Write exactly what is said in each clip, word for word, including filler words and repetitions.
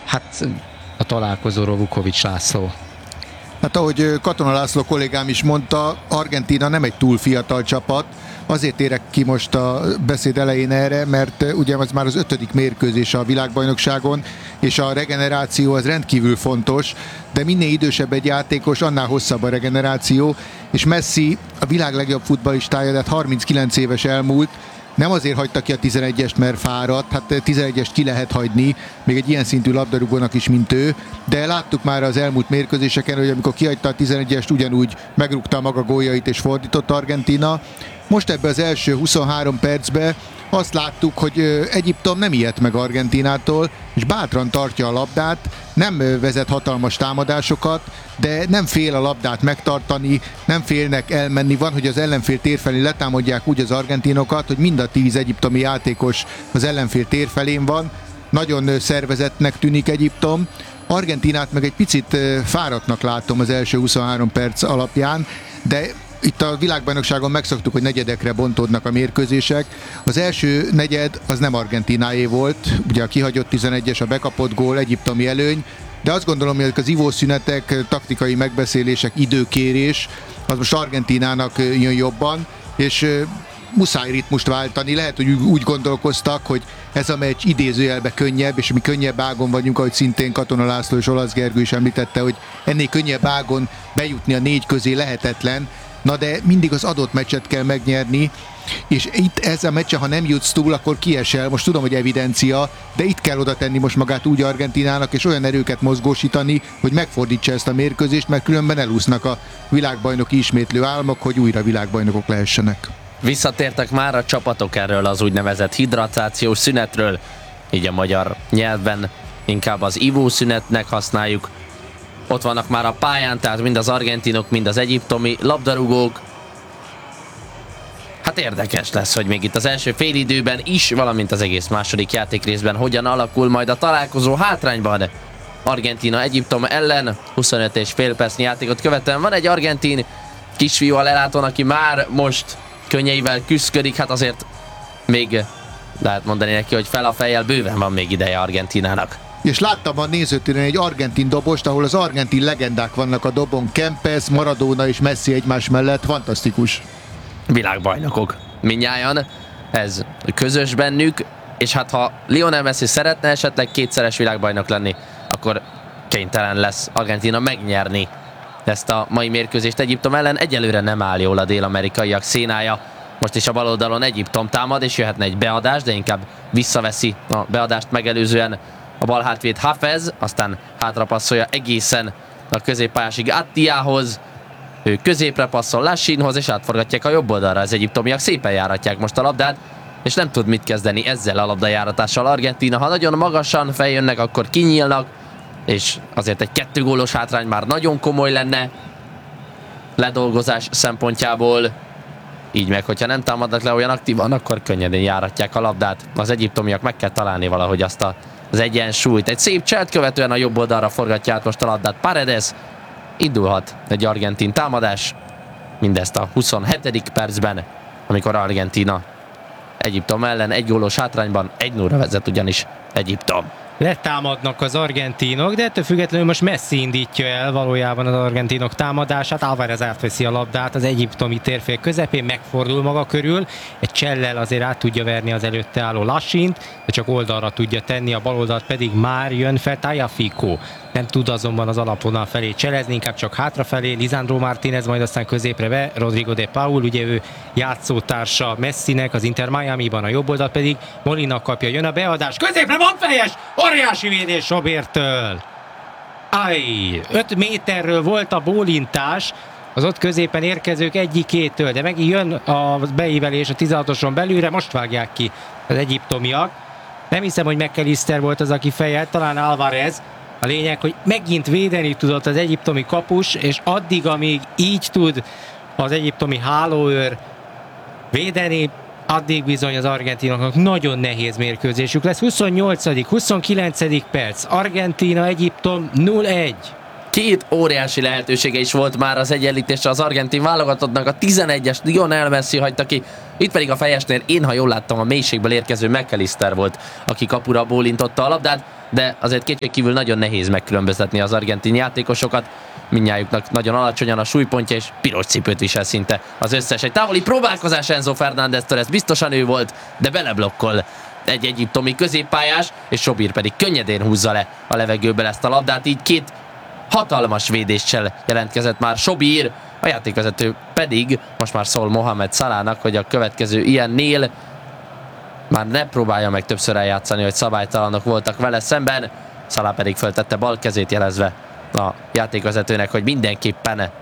Hát a találkozóról Vukovics László. Hát ahogy Katona László kollégám is mondta, Argentína nem egy túl fiatal csapat. Azért érek ki most a beszéd elején erre, mert ugye ez már az ötödik mérkőzés a világbajnokságon, és a regeneráció az rendkívül fontos, de minél idősebb egy játékos, annál hosszabb a regeneráció, és Messi a világ legjobb futballistája, tehát harminckilenc éves elmúlt, nem azért hagyta ki a tizenegyest, mert fáradt, hát tizenegyest ki lehet hagyni, még egy ilyen szintű labdarúgónak is, mint ő, de láttuk már az elmúlt mérkőzéseken, hogy amikor kihagyta a tizenegyest, ugyanúgy megrúgta a maga góljait és fordított Argentína. Most ebbe az első huszonhárom percben azt láttuk, hogy Egyiptom nem ijedt meg Argentínától, és bátran tartja a labdát, nem vezet hatalmas támadásokat, de nem fél a labdát megtartani, nem félnek elmenni. Van, hogy az ellenfél tér felé letámadják úgy az argentinokat, hogy mind a tíz egyiptomi játékos az ellenfél tér felén van. Nagyon szervezettnek tűnik Egyiptom. Argentínát meg egy picit fáradtnak látom az első huszonhárom perc alapján, de itt a világbajnokságon megszoktuk, hogy negyedekre bontódnak a mérkőzések. Az első negyed az nem Argentínáé volt, ugye a kihagyott tizenegyes, a bekapott gól, egyiptomi előny, de azt gondolom, hogy az ivószünetek, taktikai megbeszélések, időkérés, az most Argentínának jön jobban, és muszáj ritmust váltani. Lehet, hogy úgy gondolkoztak, hogy ez a meccs idézőjelben könnyebb, és mi könnyebb ágon vagyunk, ahogy szintén Katona László és Olasz Gergő is említette, hogy ennél könnyebb ágon bejutni a négy közé lehetetlen. Na de mindig az adott meccset kell megnyerni, és itt ez a meccse, ha nem jutsz túl, akkor kiesel. Most tudom, hogy evidencia, de itt kell oda tenni most magát úgy Argentínának, és olyan erőket mozgósítani, hogy megfordítsa ezt a mérkőzést, mert különben elúsznak a világbajnoki ismétlő álmok, hogy újra világbajnokok lehessenek. Visszatértek már a csapatok erről az úgynevezett hidratációs szünetről, így a magyar nyelvben inkább az ivószünetnek használjuk. Ott vannak már a pályán, tehát mind az argentinok, mind az egyiptomi labdarúgók. Hát érdekes lesz, hogy még itt az első félidőben is, valamint az egész második játékrészben hogyan alakul majd a találkozó hátrányban. Argentína Egyiptom ellen huszonöt és fél percnyi játékot követően van egy argentin kisfiú a lelátón, aki már most könnyeivel küszködik, hát azért még lehet mondani neki, hogy fel a fejjel bőven van még ideje Argentínának. És láttam a nézőtéren egy argentin dobost, ahol az argentin legendák vannak a dobon, Kempes, Maradona és Messi egymás mellett, fantasztikus. Világbajnokok mindnyájan, ez közös bennük, és hát ha Lionel Messi szeretne esetleg kétszeres világbajnok lenni, akkor kénytelen lesz Argentína megnyerni ezt a mai mérkőzést Egyiptom ellen. Egyelőre nem áll jól a dél-amerikaiak szénája. Most is a bal oldalon Egyiptom támad, és jöhetne egy beadás, de inkább visszaveszi a beadást megelőzően a bal hátvéd Hafez, aztán hátrapasszolja egészen a középpályásig Attiához. Ő középre passzol Lashinhoz, és átforgatják a jobb oldalra. Az egyiptomiak szépen járatják most a labdát, és nem tud mit kezdeni ezzel a labdajáratással Argentína. Ha nagyon magasan feljönnek, akkor kinyílnak, és azért egy kettő gólos hátrány már nagyon komoly lenne ledolgozás szempontjából. Így meg, hogyha nem támadnak le olyan aktívan, akkor könnyedén járatják a labdát. Az egyiptomiak meg kell találni valahogy azt a, az egyensúlyt. Egy szép cselt követően a jobb oldalra forgatja át most a labdát Paredes. Indulhat egy argentin támadás, mindezt a huszonhetedik percben, amikor Argentína Egyiptom ellen egy gólos hátrányban, egy nullra vezet ugyanis Egyiptom. Letámadnak az argentinok, de ettől függetlenül most Messi indítja el valójában az argentinok támadását. Álvarez átveszi a labdát az egyiptomi térfél közepén, megfordul maga körül, egy csellel azért át tudja verni az előtte álló Lassint, de csak oldalra tudja tenni, a bal oldalt pedig már jön fel Tagliafico. Nem tud azonban az alapvonal felé cselezni, inkább csak hátrafelé. Lisandro Martínez, majd aztán középre be Rodrigo de Paul, ugye ő játszótársa Messinek az Inter Miamiban, a jobb oldal pedig Molina kapja, jön a beadás, középre van fejes, óriási védés Roberttől. Aj, öt méterről volt a bólintás az ott középen érkezők egyikétől, de megint jön a beívelés a tizenhatoson belülre, most vágják ki az egyiptomiak. Nem hiszem, hogy McAllister volt az, aki fejelt, talán Álvarez. A lényeg, hogy megint védeni tudott az egyiptomi kapus, és addig, amíg így tud az egyiptomi hálóőr védeni, addig bizony az argentinoknak nagyon nehéz mérkőzésük lesz. huszonnyolcadik huszonkilencedik perc, Argentína, Egyiptom nulla egy. Két óriási lehetősége is volt már az egyenlítésre az argentin válogatottnak, a tizenegyes Lionel Messi hagyta ki, itt pedig a fejesnél én, ha jól láttam, a mélységből érkező McAllister volt, aki kapura bólintotta a labdát. de azért kétségkívül nagyon nehéz megkülönböztetni az argentin játékosokat. Mindnyájuknak nagyon alacsonyan a súlypontja, és piros cipőt visel szinte az összes. Egy távoli próbálkozás Enzo Fernándeztől, ez biztosan ő volt, de beleblokkol egy egyiptomi középpályás, és Sobir pedig könnyedén húzza le a levegőbe ezt a labdát, így két hatalmas védéssel jelentkezett már Sobir, a játékvezető pedig most már szól Mohamed Salahnak, hogy a következő ilyennél már ne próbálja meg többször eljátszani, hogy szabálytalanok voltak vele szemben. Salah pedig föltette bal kezét, jelezve a játékvezetőnek, hogy mindenképpen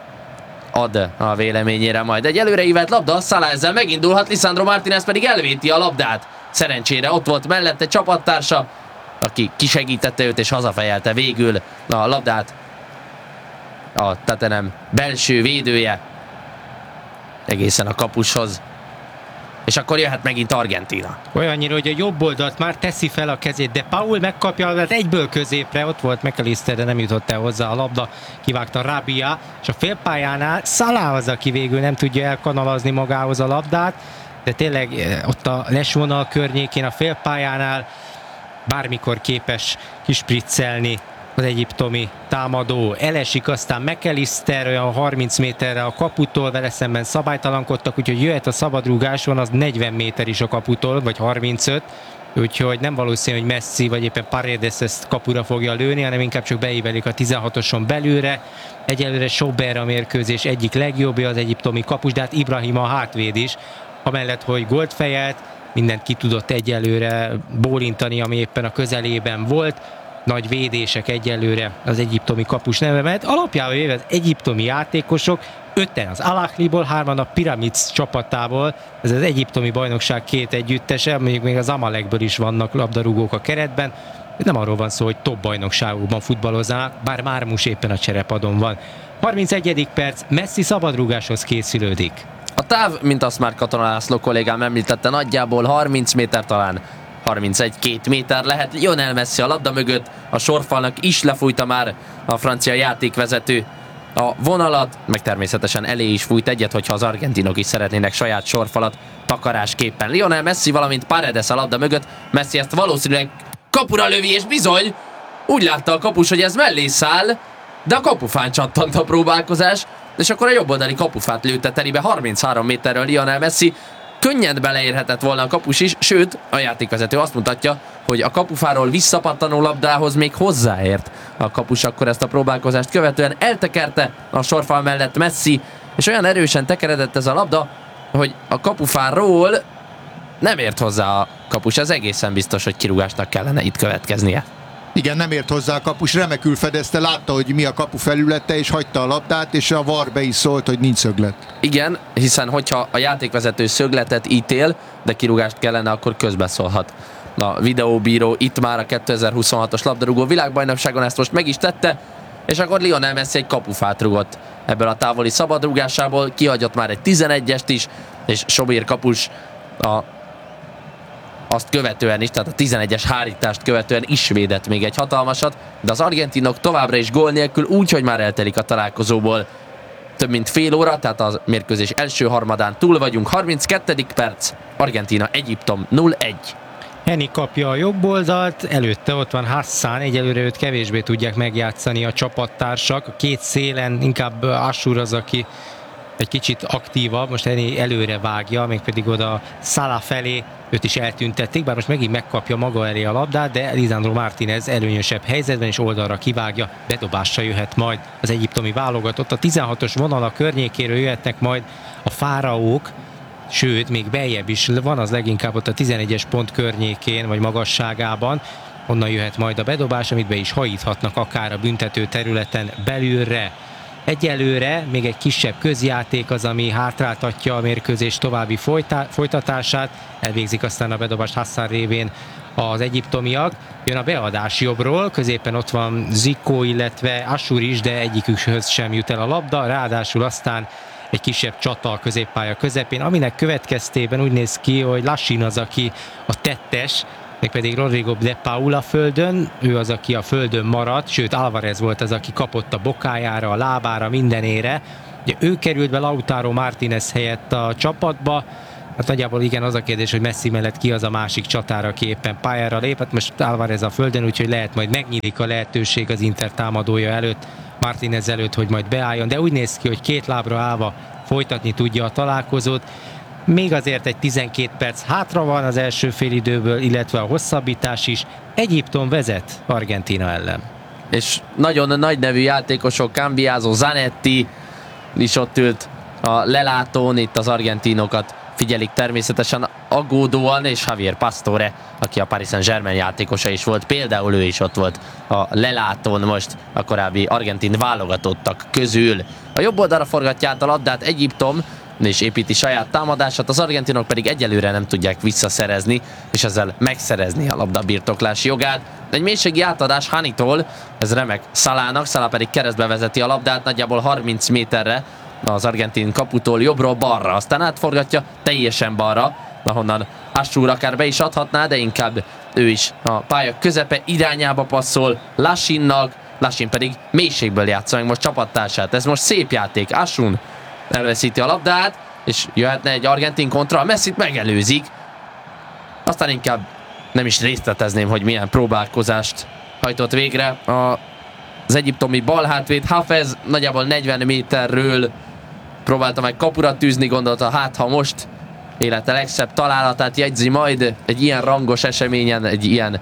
ad a véleményére majd. Egy előreívett labda, Salah ezzel megindulhat, Lisandro Martínez pedig elvéti a labdát. Szerencsére ott volt mellette csapattársa, aki kisegítette őt és hazafejelte végül a labdát. A Tottenham belső védője egészen a kapushoz. És akkor jöhet megint Argentína. Olyannyira, hogy a jobb oldalt már teszi fel a kezét, de Paul megkapja a labdát egyből középre, ott volt McAllister, de nem jutott el hozzá a labda, kivágta Rabia, és a félpályánál Salah az, aki végül nem tudja elkanalazni magához a labdát, de tényleg ott a lesvonal környékén, a félpályánál bármikor képes kispriccelni az egyiptomi támadó. Elesik aztán McAllister olyan harminc méterre a kaputól, vele szemben szabálytalankodtak, úgyhogy jöhet a szabadrúgás, van az negyven méter is a kaputól, vagy harmincöt, úgyhogy nem valószínű, hogy Messi vagy éppen Paredes ezt kapura fogja lőni, hanem inkább csak beívelik a tizenhatoson belülre. Egyelőre Sober a mérkőzés egyik legjobbja az egyiptomi kapus, de hát Ibrahima a hátvéd is, amellett, hogy gólt fejelt, mindent ki tudott egyelőre bólintani, ami éppen a közelében volt. Nagy védések egyelőre az egyiptomi kapus neve, mert alapjában véve az egyiptomi játékosok, öten az Al Ahliból, hárman a Pyramids csapatából, ez az egyiptomi bajnokság két együttese, mondjuk még az Amalekből is vannak labdarúgók a keretben. Nem arról van szó, hogy top bajnokságokban futballoznak, bár Mármus éppen a cserepadon van. harmincegyedik perc, Messi szabadrúgáshoz készülődik. A táv, mint azt már Katona László kollégám említette, nagyjából harminc méter, talán harmincegy-két méter lehet. Lionel Messi a labda mögött, a sorfalnak is lefújta már a francia játékvezető a vonalat, meg természetesen elé is fújt egyet, hogyha az argentinok is szeretnének saját sorfalat takarásképpen. Lionel Messi, valamint Paredes a labda mögött, Messi ezt valószínűleg kapura lövi, és bizony, úgy látta a kapus, hogy ez mellé száll, de a kapufán csattant a próbálkozás, és akkor a jobboldali kapufát lőtte telibe harminchárom méterről Lionel Messi. Könnyen beleérhetett volna a kapus is, sőt, a játékvezető azt mutatja, hogy a kapufáról visszapattanó labdához még hozzáért a kapus, akkor ezt a próbálkozást követően eltekerte a sorfal mellett Messi, és olyan erősen tekeredett ez a labda, hogy a kapufáról nem ért hozzá a kapus. Ez egészen biztos, hogy kirúgásnak kellene itt következnie. Igen, nem ért hozzá a kapus, remekül fedezte, látta, hogy mi a kapu felülete, és hagyta a labdát, és a VAR be is szólt, hogy nincs szöglet. Igen, hiszen hogyha a játékvezető szögletet ítél, de kirúgást kellene, akkor közbeszólhat a videóbíró. Itt már a kétezer-huszonhatos labdarúgó világbajnokságon ezt most meg is tette, és akkor Lionel Messi egy kapufát rúgott ebből a távoli szabadrúgásából, kihagyott már egy tizenegyest is, és Sobir kapus a azt követően is, tehát a tizenegyes hárítást követően is védett még egy hatalmasat, de az argentinok továbbra is gól nélkül, úgy, hogy már eltelik a találkozóból több mint fél óra, tehát a mérkőzés első harmadán túl vagyunk. harminckettedik perc, Argentína, Egyiptom nulla egy. Henny kapja a jobb oldalt, előtte ott van Hassan, egyelőre őt kevésbé tudják megjátszani a csapattársak. A két szélen inkább Asur az, aki egy kicsit aktívabb, most Henny előre vágja, mégpedig oda Salah felé, őt is eltüntették, bár most megint megkapja maga elé a labdát, de Lisandro Martínez előnyösebb helyzetben és oldalra kivágja, bedobásra jöhet majd az egyiptomi válogatott. A tizenhatos vonala környékéről jöhetnek majd a fáraók, sőt, még beljebb is van, az leginkább ott a tizenegyes pont környékén, vagy magasságában, onnan jöhet majd a bedobás, amit be is hajíthatnak akár a büntető területen belülre. Egyelőre még egy kisebb közjáték az, ami hátráltatja a mérkőzés további folytá- folytatását. Elvégzik aztán a bedobást Hassan révén az egyiptomiak. Jön a beadás jobbról, középen ott van Zico, illetve Asur is, de egyikükhöz sem jut el a labda. Ráadásul aztán egy kisebb csata a középpálya közepén, aminek következtében úgy néz ki, hogy Lassin az, aki a tettes, mégpedig Rodrigo de Paul a földön, ő az, aki a földön maradt, sőt Alvarez volt az, aki kapott a bokájára, a lábára, mindenére. Ugye ő került be Lautaro Martínez helyett a csapatba, Hát nagyjából igen, az a kérdés, hogy Messi mellett ki az a másik csatára, aki éppen pályára lép. Hát most Álvarez a földön, úgyhogy lehet majd megnyílik a lehetőség az Inter támadója előtt, Martínez előtt, hogy majd beálljon, de úgy néz ki, hogy két lábra állva folytatni tudja a találkozót. Még azért egy tizenkét perc hátra van az első félidőből, illetve a hosszabbítás is. Egyiptom vezet Argentína ellen. És nagyon nagy nevű játékosok, Cambiaso, Zanetti is ott ült a lelátón, itt az argentinokat figyelik természetesen aggódóan, és Javier Pastore, aki a Paris Saint-Germain játékosa is volt, például ő is ott volt a lelátón most a korábbi argentin válogatottak közül. A jobb oldalra forgatja át a labdát Egyiptom, és építi saját támadását, az argentinok pedig egyelőre nem tudják visszaszerezni, és ezzel megszerezni a labda birtoklási jogát. Egy mélységi átadás Hanitól, ez remek Salának, Salah pedig keresztbe vezeti a labdát nagyjából harminc méterre az argentin kaputól jobbról balra, aztán átforgatja teljesen balra, ahonnan Ashour akár be is adhatná, de inkább ő is a pálya közepe irányába passzol Lasinnak, Lasin pedig mélységből játsza meg most csapattársát. Ez most szép játék, Ashour elveszíti a labdát, és jöhetne egy argentin kontra, Messit megelőzik. Aztán inkább nem is részletezném, hogy milyen próbálkozást hajtott végre a, az egyiptomi balhátvéd. Hafez nagyjából negyven méterről próbálta meg kapura tűzni, gondolta, hát ha most élete legszebb találatát jegyzi majd egy ilyen rangos eseményen, egy ilyen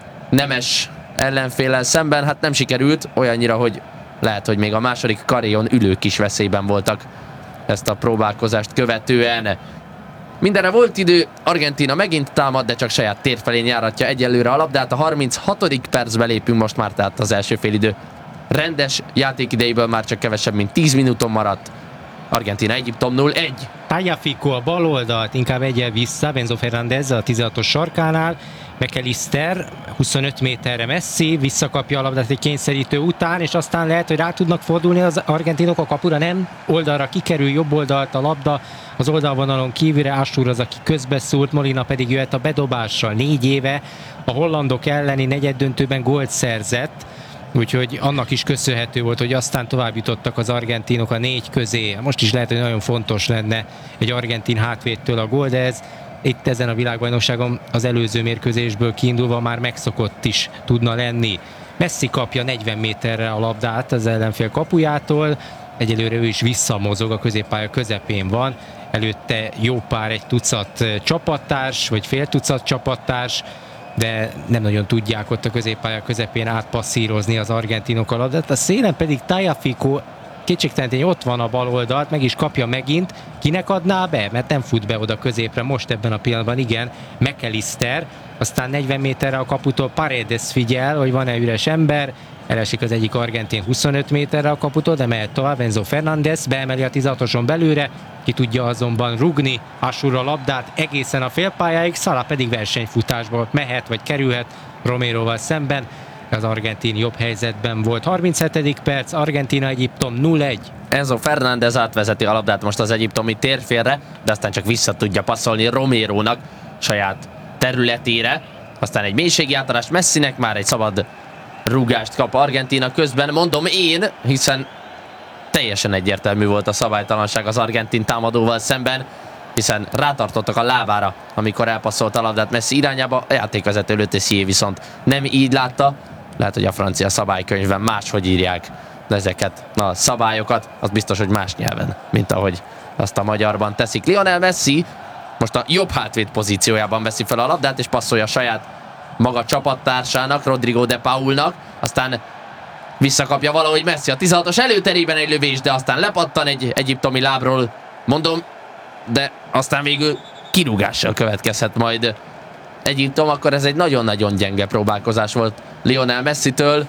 nemes ellenféllel szemben, hát nem sikerült, olyannyira, hogy lehet, hogy még a második karéjon ülők is veszélyben voltak ezt a próbálkozást követően. Mindenre volt idő, Argentína megint támad, de csak saját tér felén járatja egyelőre a labdát. A harminchatodik percbe lépünk most már, tehát az első félidő rendes játékidejéből már csak kevesebb, mint tíz minuton maradt. Argentína Egyiptom nulla egy. Tagliafico a bal oldalt inkább egyel vissza, Enzo Fernández a tizenhatos sarkánál, McAllister huszonöt méterre Messi, visszakapja a labdát egy kényszerítő után, és aztán lehet, hogy rá tudnak fordulni az argentinok a kapura, nem, oldalra kikerül, jobb oldalt a labda, az oldalvonalon kívülre Ashour az, aki közbeszúrt, Molina pedig jöhet a bedobással. Négy éve a hollandok elleni negyeddöntőben gólt szerzett, úgyhogy annak is köszönhető volt, hogy aztán tovább jutottak az argentinok a négy közé. Most is lehet, hogy nagyon fontos lenne egy argentin hátvédtől a gól, de ez itt ezen a világbajnokságon az előző mérkőzésből kiindulva már megszokott is tudna lenni. Messi kapja negyven méterre a labdát az ellenfél kapujától, egyelőre ő is visszamozog, a középpálya közepén van, előtte jó pár, egy tucat csapattárs, vagy fél tucat csapattárs, de nem nagyon tudják ott a középpálya közepén átpasszírozni az argentinok a labdát. A szélen pedig Tagliafico kétségtelen ott van a bal oldalt, meg is kapja megint. Kinek adná be? Mert nem fut be oda középre most ebben a pillanatban, igen, McAllister. Aztán negyven méterre a kaputól Paredes figyel, hogy van-e üres ember. Elesik az egyik argentin huszonöt méterre a kaputól, de mehet tovább. Enzo Fernández beemeli a tizenhatoson belőle, ki tudja azonban rugni Ashour a labdát egészen a félpályáig, Salah pedig versenyfutásból mehet vagy kerülhet Roméroval szemben. Az argentin jobb helyzetben volt. harminchetedik perc, Argentína Egyiptom nulla egy. Enzo Fernández átvezeti a labdát most az egyiptomi térfélre, de aztán csak vissza tudja passzolni Romérónak saját területére. Aztán egy mélységi átadás Messinek, már egy szabad rúgást kap Argentína közben, mondom én, hiszen teljesen egyértelmű volt a szabálytalanság az argentin támadóval szemben, hiszen rátartottak a lábára, amikor elpasszolt a labdát Messi irányába, a játékvezető Le Tissier viszont nem így látta. Lehet, hogy a francia szabálykönyvben máshogy írják ezeket a szabályokat, az biztos, hogy más nyelven, mint ahogy azt a magyarban teszik. Lionel Messi most a jobb hátvéd pozíciójában veszi fel a labdát, és passzolja saját maga csapattársának, Rodrigo de Paulnak, aztán visszakapja valahogy Messi a tizenhatos előterében egy lövés, de aztán lepattan egy egyiptomi lábról, mondom, de aztán végül kirúgással következhet majd Egyiptom, akkor ez egy nagyon-nagyon gyenge próbálkozás volt Lionel Messitől,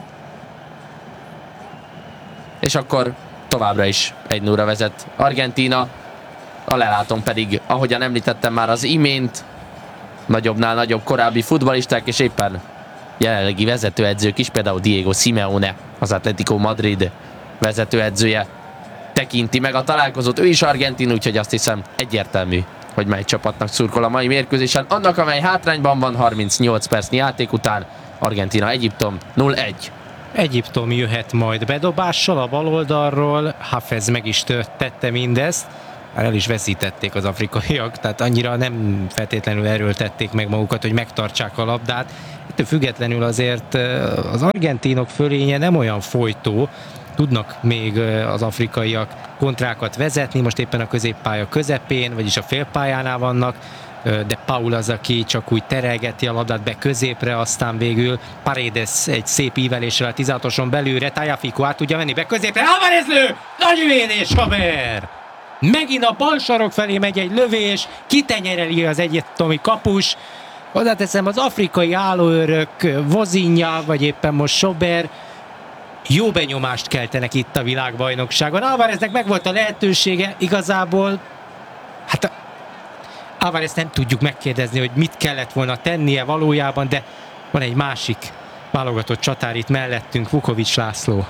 és akkor továbbra is egy nulla vezet Argentína, a leláton pedig, ahogyan említettem már az imént, nagyobbnál nagyobb korábbi futballisták, és éppen jelenlegi vezetőedzők is, például Diego Simeone, az Atlético Madrid vezetőedzője tekinti meg a találkozót. Ő is argentin, úgyhogy azt hiszem egyértelmű, hogy mely csapatnak szurkol a mai mérkőzésen. Annak, amely hátrányban van harmincnyolc percnyi játék után, Argentína Egyiptom nulla egy. Egyiptom jöhet majd bedobással a bal oldalról, Hafez meg is tette mindezt. már el is veszítették az afrikaiak, tehát annyira nem feltétlenül erőltették meg magukat, hogy megtartsák a labdát. Ettől függetlenül azért az argentinok fölénye nem olyan folytó, tudnak még az afrikaiak kontrákat vezetni, most éppen a középpálya közepén, vagyis a félpályánál vannak, de Paul az, aki csak úgy terelgeti a labdát be középre, aztán végül Paredes egy szép íveléssel a tizenhatoson belülre, Tagliafico át tudja menni be középre, Álvarez lő! Nagy védés, haver! Megint a bal sarok felé megy egy lövés, kitenyereli az egyiptomi kapus, hozzáteszem az afrikai állóőrök, Vozinha, vagy éppen most Sober, jó benyomást keltenek itt a világbajnokságon. Álvareznek megvolt a lehetősége, igazából hát Álvarez nem tudjuk megkérdezni, hogy mit kellett volna tennie valójában, de van egy másik válogatott csatár itt mellettünk, Vukovics László.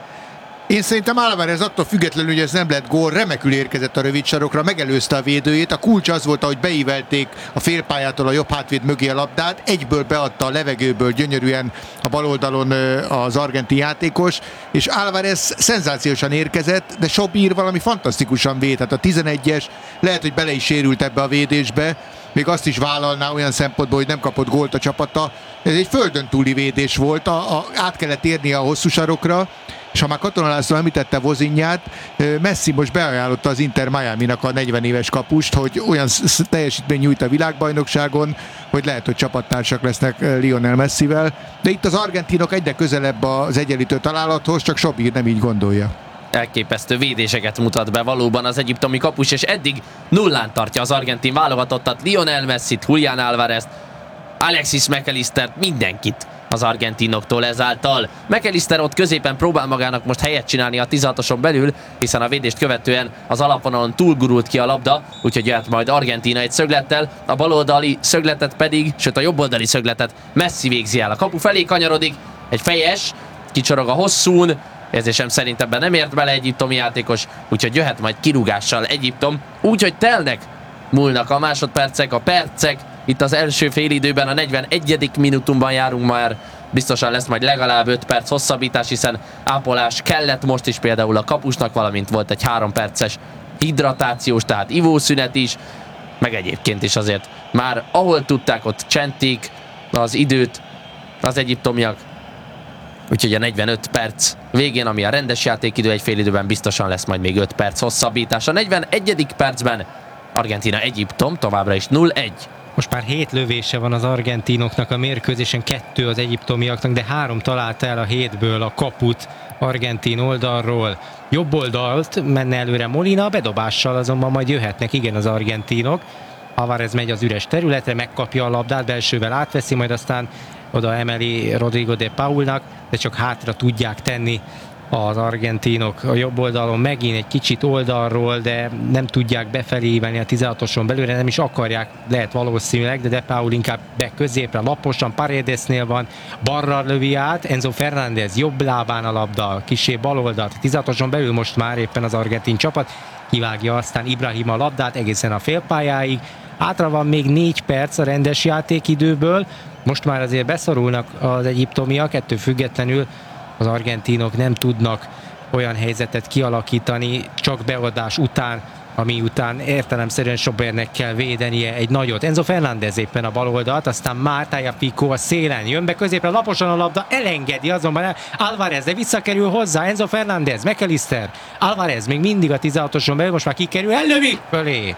Én szerintem Álvarez attól függetlenül, hogy ez nem lett gól, remekül érkezett a rövid sarokra, megelőzte a védőjét. A kulcs az volt, ahogy beívelték a félpályától a jobb hátvéd mögé a labdát, egyből beadta a levegőből gyönyörűen a bal oldalon az argentin játékos, és Álvarez szenzációsan érkezett, de Sobír valami fantasztikusan véd. Tehát a tizenegyes lehet, hogy bele is sérült ebbe a védésbe, még azt is vállalná olyan szempontból, hogy nem kapott gólt a csapata. Ez egy földön túli védés volt, a, a, át kellett érnie a hosszú sarokra, és ha már Katona László említette Vozinhát, Messi most beajánlotta az Inter Miaminak a negyven éves kapust, hogy olyan teljesítmény nyújt a világbajnokságon, hogy lehet, hogy csapattársak lesznek Lionel Messivel, de itt az argentinok egyre közelebb az egyenlítő találathoz, csak Sobír nem így gondolja. Elképesztő védéseket mutat be valóban az egyiptomi kapus, és eddig nullán tartja az argentin válogatottat, Lionel Messit, Julián Álvarezt, Alexis McAllistert, mindenkit az argentinoktól ezáltal. McAllister ott középen próbál magának most helyet csinálni a tizenhatoson belül, hiszen a védést követően az alapvonalon túlgurult ki a labda, úgyhogy jöhet majd Argentína egy szöglettel, a baloldali szögletet pedig, sőt a jobboldali szögletet Messi végzi el. A kapu felé kanyarodik, egy fejes, kicsorog a hosszún, érzésem szerint ebben nem ért bele egyiptomi játékos, úgyhogy jöhet majd kirúgással Egyiptom, úgyhogy telnek, múlnak a másodpercek, a percek, itt az első félidőben, a negyvenegyedik minutumban járunk már, biztosan lesz majd legalább öt perc hosszabbítás, hiszen ápolás kellett most is például a kapusnak, valamint volt egy három perces hidratációs, tehát ivószünet is, meg egyébként is azért már ahol tudták, ott csenték az időt az egyiptomiak, úgyhogy a negyvenöt perc végén, ami a rendes játékidő, egy fél időben biztosan lesz majd még öt perc hosszabbítás. A negyvenegyedik percben Argentína Egyiptom továbbra is nulla egy. Most már hét lövése van az argentinoknak a mérkőzésen, kettő az egyiptomiaknak, de három találta el a hétből a kaput argentin oldalról. Jobb oldalt menne előre Molina, bedobással azonban majd jöhetnek igen az argentinok. Álvarez megy az üres területre, megkapja a labdát, belsővel átveszi, majd aztán oda emeli Rodrigo de Paulnak, de csak hátra tudják tenni az argentinok a jobb oldalon, megint egy kicsit oldalról, de nem tudják befelé ívelni a tizenhatoson belőle, nem is akarják, lehet valószínűleg, de De Paul inkább be középre, laposan, Paredesnél van, balra lövi át, Enzo Fernández jobb lábán a labda, kissé bal oldalt, a tizenhatoson belül most már éppen az argentin csapat, kivágja aztán Ibrahim a labdát egészen a félpályáig, hátra van még négy perc a rendes játékidőből, most már azért beszorulnak az egyiptomiak, ettől függetlenül az argentinok nem tudnak olyan helyzetet kialakítani, csak beadás után, ami után értelemszerűen Sobernek kell védenie egy nagyot. Enzo Fernández éppen a bal oldalt, aztán már Tagliafico a szélen jön be középre, laposan a labda, elengedi azonban el Álvarez, de visszakerül hozzá Enzo Fernández, McAllister, Álvarez még mindig a tizenhatoson belül, most már kikerül, ellövi fölé.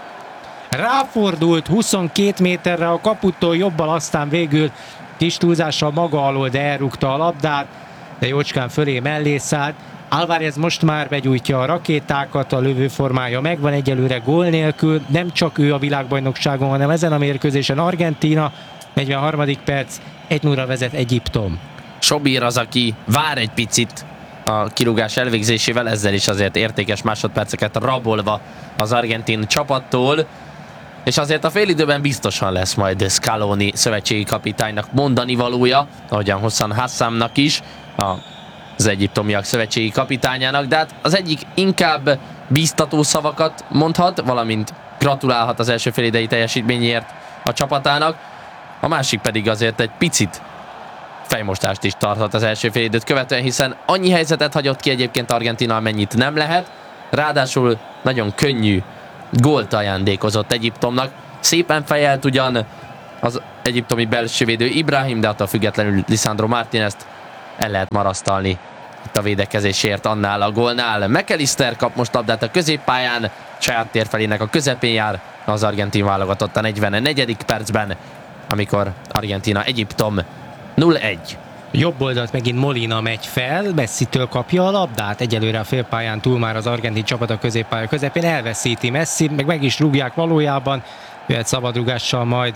Ráfordult huszonkét méterre a kaputól jobbal, aztán végül kis túlzással maga alól, de elrúgta a labdát, de jócskán fölé mellé szállt. Álvarez most már begyújtja a rakétákat, a lövőformája megvan egyelőre gól nélkül, nem csak ő a világbajnokságon, hanem ezen a mérkőzésen Argentína, negyvenharmadik perc, egy nulla vezet Egyiptom. Sobír az, aki vár egy picit a kirúgás elvégzésével, ezzel is azért értékes másodperceket rabolva az argentin csapattól, és azért a félidőben biztosan lesz majd Scaloni szövetségi kapitánynak mondani valója, ahogyan Hossam Hassamnak is, az egyiptomiak szövetségi kapitányának, de hát az egyik inkább bíztató szavakat mondhat, valamint gratulálhat az első félidei teljesítményért a csapatának, a másik pedig azért egy picit fejmostást is tarthat az első félidőt követően, hiszen annyi helyzetet hagyott ki egyébként Argentína, amennyit nem lehet, ráadásul nagyon könnyű gólt ajándékozott Egyiptomnak. Szépen fejelt ugyan az egyiptomi belsővédő Ibrahim, de attól függetlenül Lisandro Martínez-t el lehet marasztalni itt a védekezésért annál a gólnál. McAllister kap most labdát a középpályán, saját térfelének a közepén jár az argentin válogatott a negyvennegyedik percben, amikor Argentína-Egyiptom nulla egy. Jobb oldalt megint Molina megy fel, Messi-től kapja a labdát, egyelőre a félpályán túl már az argentin csapat a középpálya közepén, elveszíti Messi, meg meg is rúgják valójában, jöhet szabadrugással majd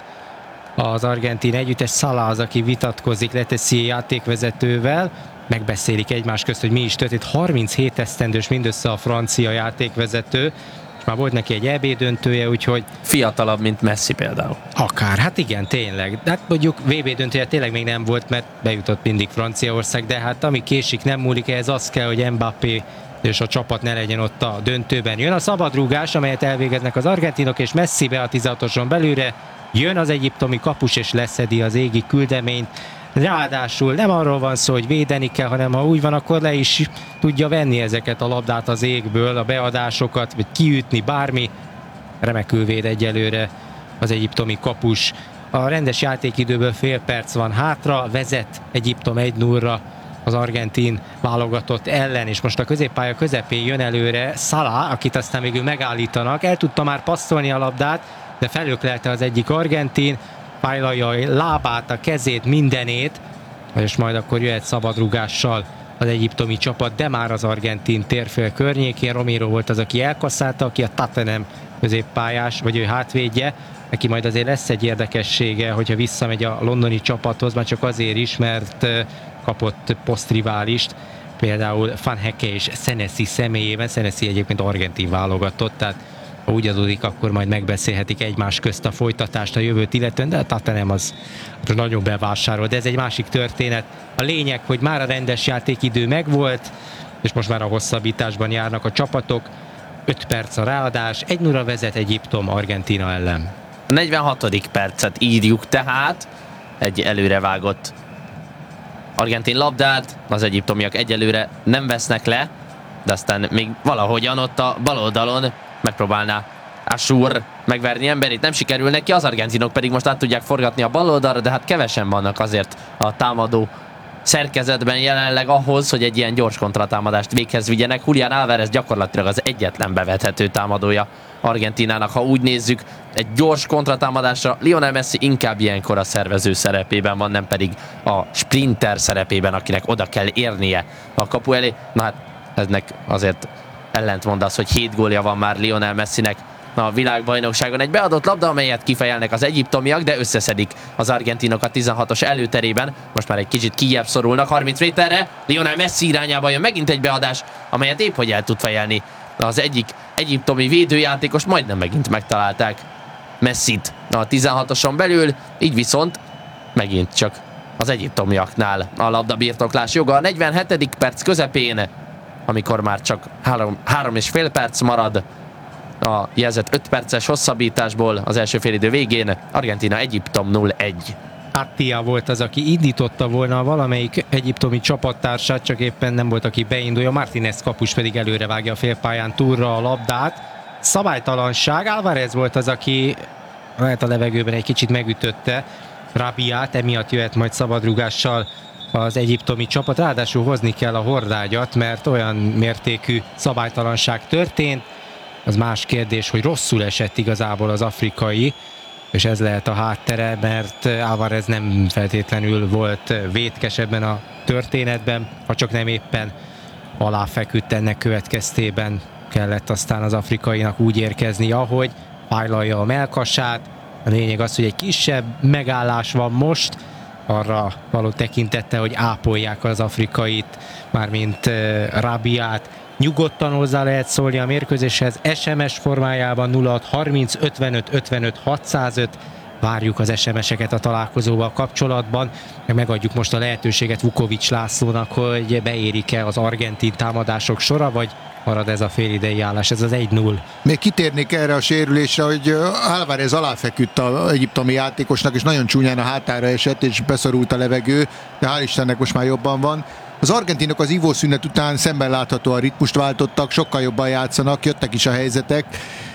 az argentin együttes. Salah az, aki vitatkozik Leteszi játékvezetővel, megbeszélik egymás közt, hogy mi is történt. harminchét esztendős mindössze a francia játékvezető, és már volt neki egy é bé döntője, úgyhogy... Fiatalabb, mint Messi például. Akár, hát igen, tényleg. De hát mondjuk vé bé döntője tényleg még nem volt, mert bejutott mindig Franciaország, de hát ami késik, nem múlik, ez az kell, hogy Mbappé és a csapat ne legyen ott a döntőben. Jön a szabadrúgás, amelyet elvégeznek az argentinok, és Messi be a tizenhatoson belülre. Jön az egyiptomi kapus, és leszedi az égi küldeményt. Ráadásul nem arról van szó, hogy védeni kell, hanem ha úgy van, akkor le is tudja venni ezeket a labdát az égből, a beadásokat, vagy kiütni, bármi. Remekül véd egyelőre az egyiptomi kapus. A rendes játékidőből fél perc van hátra, vezet Egyiptom egy nullra az argentin válogatott ellen, és most a középpálya közepén jön előre Salah, akit aztán végül megállítanak. El tudta már passzolni a labdát, de felöklelte az egyik argentin, fájlalja a lábát, a kezét, mindenét, és majd akkor jöhet szabadrugással az egyiptomi csapat, de már az argentin térfél környékén. Romero volt az, aki elkasszálta, aki a Tottenham középpályás, vagy ő hátvédje. Neki majd azért lesz egy érdekessége, hogyha visszamegy a londoni csapathoz, már csak azért is, mert kapott posztriválist, például Van Hecke és Senesi személyében. Senesi egyébként argentin válogatott, tehát ha úgy adódik, akkor majd megbeszélhetik egymás közt a folytatást, a jövőt illetően, de a Tottenham az nagyon bevásárol, de ez egy másik történet. A lényeg, hogy már a rendes játékidő megvolt, és most már a hosszabbításban járnak a csapatok. öt perc a ráadás, egy nulla vezet Egyiptom Argentína ellen. A negyvenhatodik percet írjuk tehát, egy előrevágott argentin labdát, az egyiptomiak egyelőre nem vesznek le, de aztán még valahogyan ott a bal oldalon megpróbálná Asur megverni emberét, nem sikerül neki, az argentinok pedig most át tudják forgatni a bal oldalra, de hát kevesen vannak azért a támadó szerkezetben jelenleg ahhoz, hogy egy ilyen gyors kontratámadást véghez vigyenek. Julián Álvarez gyakorlatilag az egyetlen bevethető támadója Argentínának, ha úgy nézzük, egy gyors kontratámadásra. Lionel Messi inkább ilyenkor a szervező szerepében van, nem pedig a sprinter szerepében, akinek oda kell érnie a kapu elé. Na hát eznek azért ellentmond az, hogy hét gólja van már Lionel Messinek a világbajnokságon. Egy beadott labda, amelyet kifejelnek az egyiptomiak, de összeszedik az argentinok a tizenhatos előterében. Most már egy kicsit kijebb szorulnak, harminc méterre. Lionel Messi irányába jön megint egy beadás, amelyet épp hogy el tud fejelni az egyik egyiptomi védőjátékos. Majdnem megint megtalálták Messit a tizenhatoson belül, így viszont megint csak az egyiptomiaknál a labdabirtoklás joga. A negyvenhetedik perc közepén, amikor már csak három, három és fél perc marad a jelzett öt perces hosszabbításból az első félidő végén, Argentína Egyiptom nulla egy. Attia volt az, aki indította volna valamelyik egyiptomi csapattársát, csak éppen nem volt, aki beindulja. Martínez kapus pedig előre vágja a félpályán túlra a labdát. Szabálytalanság. Álvarez volt az, aki lehet a levegőben egy kicsit megütötte Rabiát, emiatt jöhet majd szabadrugással az egyiptomi csapat. Ráadásul hozni kell a hordágyat, mert olyan mértékű szabálytalanság történt. Az más kérdés, hogy rosszul esett igazából az afrikai, és ez lehet a háttere, mert Álvarez nem feltétlenül volt vétkes ebben a történetben, ha csak nem éppen aláfeküdt, ennek következtében kellett aztán az afrikainak úgy érkezni, ahogy fájlalja a mellkasát. A lényeg az, hogy egy kisebb megállás van most, arra való tekintettel, hogy ápolják az afrikait, mármint Rabiát. Nyugodtan hozzá lehet szólni a mérkőzéshez, es em es formájában nulla hat harminc ötvenöt ötvenöt hatszázöt. Várjuk az es em eseket a találkozóval kapcsolatban, meg megadjuk most a lehetőséget Vukovics Lászlónak, hogy beérik-e az argentin támadások sora, vagy marad ez a félidei állás, ez az egy null. Még kitérnék erre a sérülésre, hogy Álvarez aláfeküdt az egyiptomi játékosnak, és nagyon csúnyán a hátára esett, és beszorult a levegő, de hál' Istennek most már jobban van. Az argentinok az ivószünet után szemben láthatóan ritmust váltottak, sokkal jobban játszanak, jöttek is a helyzetek,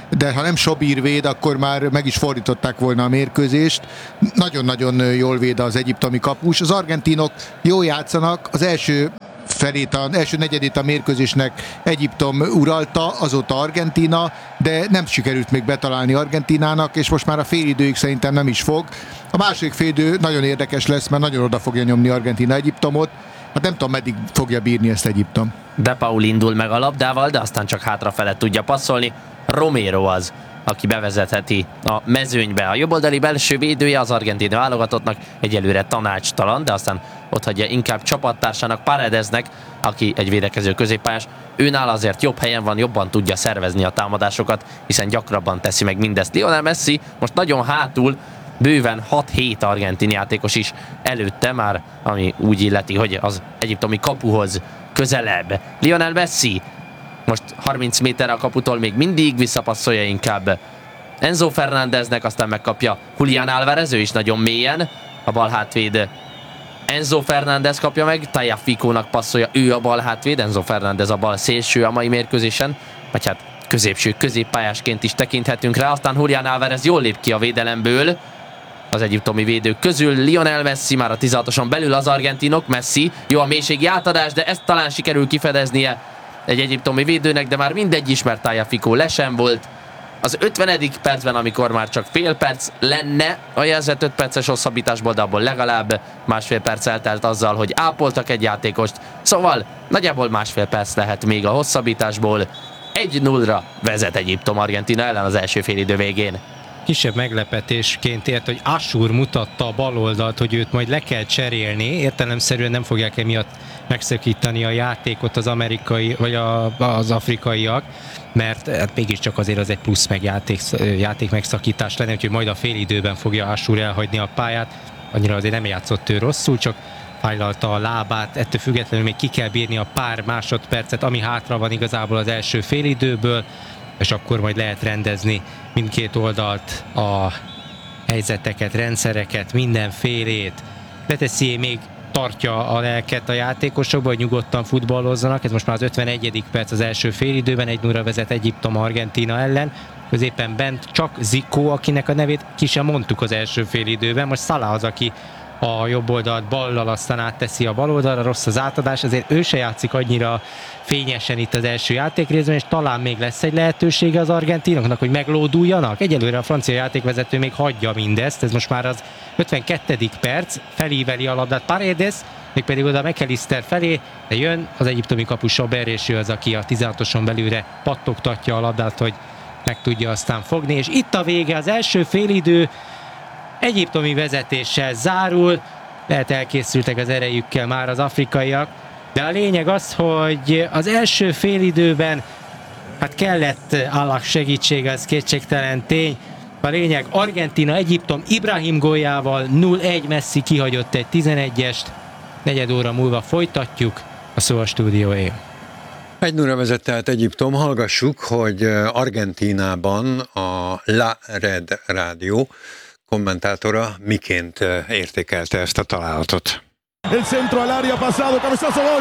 de ha nem Sobír véd, akkor már meg is fordították volna a mérkőzést. Nagyon-nagyon jól véd az egyiptomi kapus. Az argentinok jól játszanak, az első felét, az első negyedét a mérkőzésnek Egyiptom uralta, azóta Argentína, de nem sikerült még betalálni Argentínának, és most már a félidőig szerintem nem is fog. A második félidő nagyon érdekes lesz, mert nagyon oda fogja nyomni Argentína Egyiptomot. Hát nem tudom, meddig fogja bírni ezt Egyiptom. De Paul indul meg a labdával, de aztán csak hátrafele tudja passzolni. Romero az, aki bevezetheti a mezőnybe. A jobboldali belső védője az argentin válogatottnak egyelőre tanácstalan, de aztán otthagyja inkább csapattársának, Paredesnek, aki egy védekező középpályás. Őnál azért jobb helyen van, jobban tudja szervezni a támadásokat, hiszen gyakrabban teszi meg mindezt. Lionel Messi most nagyon hátul, bőven hat-hét argentin játékos is előtte már, ami úgy illeti, hogy az egyiptomi kapuhoz közelebb. Lionel Messi most harminc méterre a kaputól még mindig visszapasszolja inkább Enzo Fernándeznek, aztán megkapja Julián Álvarez, ő is nagyon mélyen, a bal hátvéd Enzo Fernández kapja meg, Tagliaficónak passzolja, ő a bal hátvéd, Enzo Fernández a bal szélső a mai mérkőzésen, vagy hát középső középpályásként is tekinthetünk rá, aztán Julián Álvarez jól lép ki a védelemből, az egyiptomi védők közül. Lionel Messi már a tizenhatoson belül, az argentinok, Messi, jó a mélységi átadás, de ezt talán sikerül kifedeznie egy egyiptomi védőnek, de már mindegy is, mert Tagliafico le sem volt. Az ötvenedik percben, amikor már csak fél perc lenne a jelzett öt perces hosszabbításból, de abból legalább másfél perc eltelt azzal, hogy ápoltak egy játékost. Szóval nagyjából másfél perc lehet még a hosszabbításból. egy nullra vezet Egyiptom Argentína ellen az első félidő végén. Kisebb meglepetésként ért, hogy Asur mutatta a baloldalt, hogy őt majd le kell cserélni. Értelemszerűen nem fogják emiatt megszakítani a játékot az amerikai, vagy a, az afrikaiak, mert hát mégiscsak azért az egy plusz meg játék, játék megszakítás lenne, úgyhogy majd a félidőben fogja Asur elhagyni a pályát. Annyira azért nem játszott ő rosszul, csak fájlalta a lábát, ettől függetlenül még ki kell bírni a pár másodpercet, ami hátra van igazából az első félidőből, és akkor majd lehet rendezni mindkét oldalt a helyzeteket, rendszereket, mindenfélét. Leteszi még tartja a lelket a játékosokba, hogy nyugodtan futballozzanak. Ez most már az ötvenegyedik perc az első félidőben, egy nulla vezet Egyiptom Argentína ellen. Középen bent csak Zico, akinek a nevét ki sem mondtuk az első félidőben. Most Salah az, aki a jobb oldalt ballal, aztán átteszi a bal oldalra, rossz az átadás, azért ő se játszik annyira fényesen itt az első játékrészben, és talán még lesz egy lehetősége az argentinoknak, hogy meglóduljanak. Egyelőre a francia játékvezető még hagyja mindezt, ez most már az ötvenkettedik perc, felíveli a labdát Paredes, mégpedig oda McAllister felé, de jön az egyiptomi kapus Sober, és ő az, aki a tizenhatoson belülre pattogtatja a labdát, hogy meg tudja aztán fogni, és itt a vége, az első félidő egyiptomi vezetéssel zárul, lehet elkészültek az erejükkel már az afrikaiak, de a lényeg az, hogy az első félidőben hát kellett Allah segítsége, az kétségtelen tény. A lényeg Argentína, Egyiptom Ibrahim góljával nulla egy, Messi kihagyott egy tizenegyest, negyed óra múlva folytatjuk, a szó a stúdióé. Egy nulla vezet tehát Egyiptom, hallgassuk, hogy Argentínában a La Red Rádió kommentátora miként értékelte ezt a találatot. El centro al área pasado, cabezazo, gol.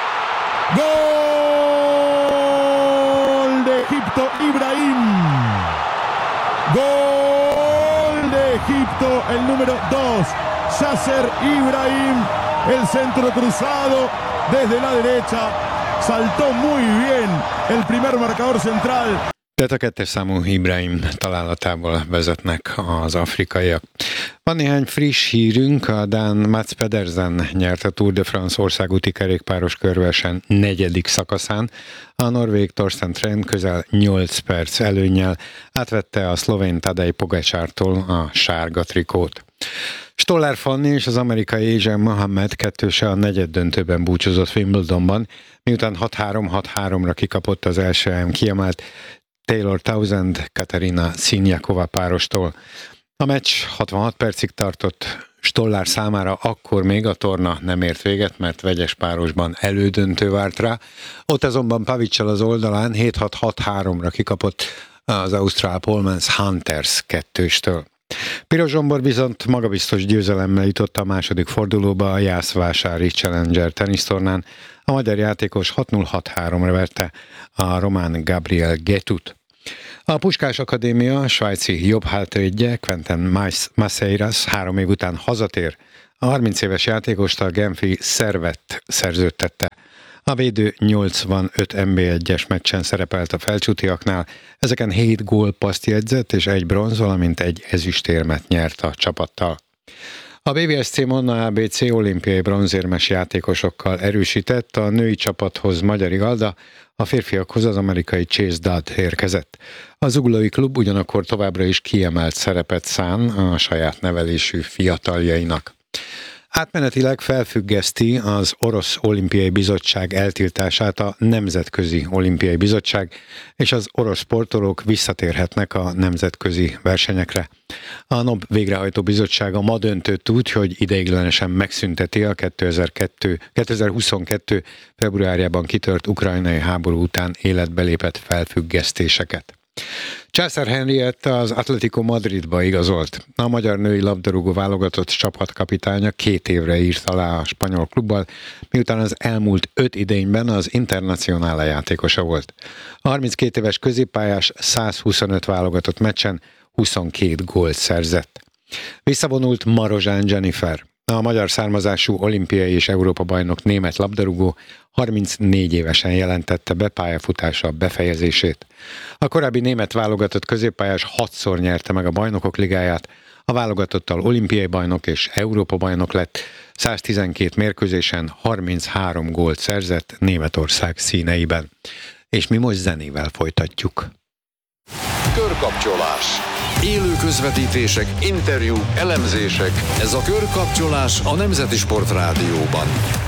Gol de Egipto, Ibrahim. Gol de Egipto, el número dos, Yasser Ibrahim. El centro cruzado desde la derecha. Saltó muy bien el primer marcador central. Tehát a kettes számú Ibrahim találatából vezetnek az afrikaiak. Van néhány friss hírünk, a dán Mats Pedersen nyert a Tour de France országúti kerékpáros körverseny negyedik szakaszán. A norvég Torsten Trend közel nyolc perc előnnyel átvette a szlovén Tadej Pogačartól a sárga trikót. Stoller Fanni és az amerikai Adrian Mohammed kettőse a negyeddöntőben búcsúzott Wimbledonban, miután hat három hat háromra kikapott az első em kiemelt Taylor Townsend Katerina Siniakova párostól. A meccs hatvanhat percig tartott, Stoller számára akkor még a torna nem ért véget, mert vegyes párosban elődöntő várt rá. Ott azonban Pavicsal az oldalán hét hat hat háromra kikapott az ausztrál Polmans Hunters kettőstől. Piros Zsombor viszont magabiztos győzelemmel jutott a második fordulóba a Jászvásári Challenger tenisztornán. A magyar játékos hat null hat háromra verte a román Gabriel Getut. A Puskás Akadémia svájci jobb hátvédje Quentin Maceiras három év után hazatér. A harminc éves játékost a Genfi Servette szerződtette. A védő nyolcvanöt en bé egyes meccsen szerepelt a felcsútiaknál, ezeken hét gólpasszt jegyzett és egy bronz, valamint egy ezüstérmet nyert a csapattal. A bé vé es cé Monna á bé cé olimpiai bronzérmes játékosokkal erősített, a női csapathoz Magyar Igalda, a férfiakhoz az amerikai Chase Dodd érkezett. Az zuglói klub ugyanakkor továbbra is kiemelt szerepet szán a saját nevelésű fiataljainak. Átmenetileg felfüggeszti az Orosz Olimpiai Bizottság eltiltását a Nemzetközi Olimpiai Bizottság, és az orosz sportolók visszatérhetnek a nemzetközi versenyekre. A NOB végrehajtó bizottsága ma döntött úgy, hogy ideiglenesen megszünteti a kétezer-huszonkettő. februárjában kitört ukrajnai háború után életbe lépett felfüggesztéseket. Császár Henriette az Atletico Madridba igazolt. A magyar női labdarúgó válogatott csapatkapitánya két évre írt alá a spanyol klubbal, miután az elmúlt öt idényben az Internacional játékosa volt. A harminckét éves középpályás százhuszonöt válogatott meccsen huszonkét gólt szerzett. Visszavonult Marozsán Jennifer. A magyar származású olimpiai és Európa-bajnok német labdarúgó harmincnégy évesen jelentette be pályafutása befejezését. A korábbi német válogatott középpályás hatszor nyerte meg a Bajnokok Ligáját, a válogatottal olimpiai bajnok és Európa-bajnok lett, száztizenkét mérkőzésen harminchárom gólt szerzett Németország színeiben. És mi most zenével folytatjuk. Körkapcsolás. Élő közvetítések, interjú, elemzések. Ez a Körkapcsolás a Nemzeti Sport Rádióban.